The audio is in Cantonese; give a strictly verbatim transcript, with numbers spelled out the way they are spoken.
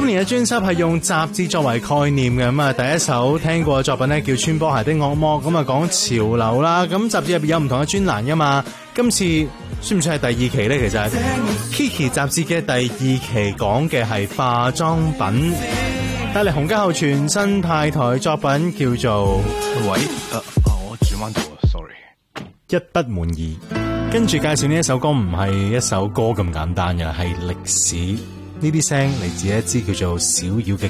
年嘅專輯係用雜誌作為概念嘅，咁啊第一首聽過嘅作品呢叫《穿波鞋的惡魔》，咁啊講潮流啦，咁雜誌入邊有唔同嘅專欄噶嘛，今次算唔算係第二期呢？其實 Kiki 雜誌嘅第二期講嘅係化妝品，帶嚟洪家浩全新派台作品叫做喂，誒、啊，我轉彎到啊 ，sorry， 一不滿意。跟住介紹呢一首歌唔係一首歌咁簡單嘅，係歷史，呢啲聲嚟自一支叫做小妖嘅